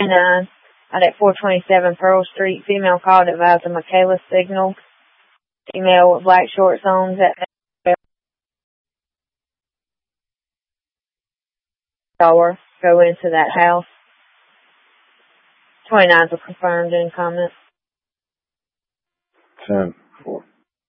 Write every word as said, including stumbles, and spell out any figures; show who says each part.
Speaker 1: twenty-nine, out at four twenty-seven Pearl Street. Female called advised a Michaela signal. Female with black shorts on that door go into that house. twenty-nines were confirmed in comments.
Speaker 2: ten.